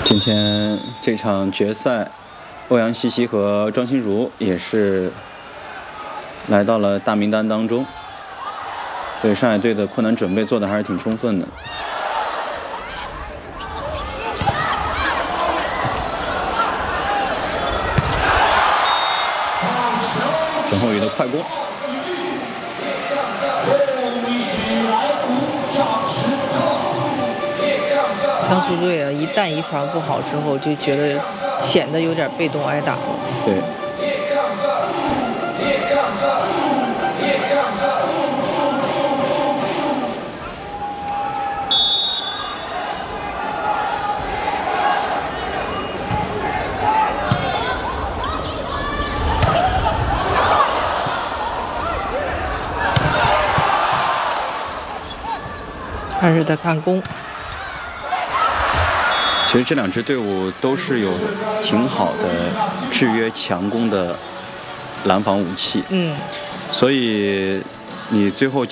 今天这场决赛，欧阳西西和庄心如也是来到了大名单当中，所以上海队的困难准备做得还是挺充分的。陈浩宇的快攻。 江苏队啊，一旦一传不好之后，就觉得显得有点被动挨打了。 对。 还是在看攻。 其实这两支队伍都是有挺好的制约强攻的拦防武器，所以你最后